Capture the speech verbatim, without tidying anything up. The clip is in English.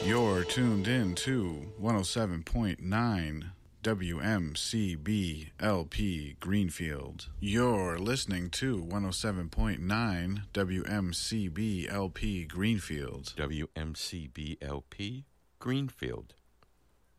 You're tuned in to one oh seven point nine W M C B L P Greenfield. You're listening to one oh seven point nine W M C B L P Greenfield. W M C B L P Greenfield.